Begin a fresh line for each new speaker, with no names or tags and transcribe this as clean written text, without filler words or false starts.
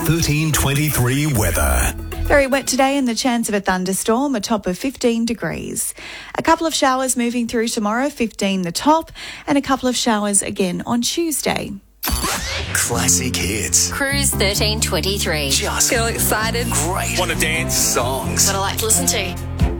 1323 weather.
Very wet today and the chance of a thunderstorm, a top of 15 degrees. A couple of showers moving through tomorrow, 15 the top, and a couple of showers again on Tuesday.
Classic hits.
Cruise 1323.
Just
feel excited.
great.
Want to dance?
Songs.
That I like to listen to.